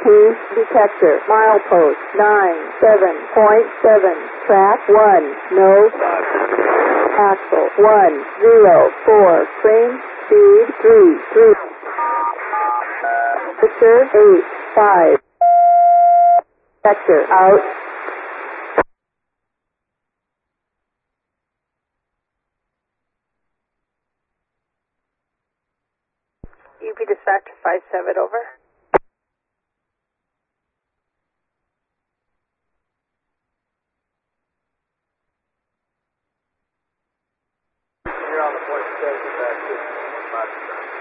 detector, milepost 97.7, track 1, no, axle 104, frame speed 3, picture 8, 5, detector out. UP dispatch 57 over. You're on the point station back 5%.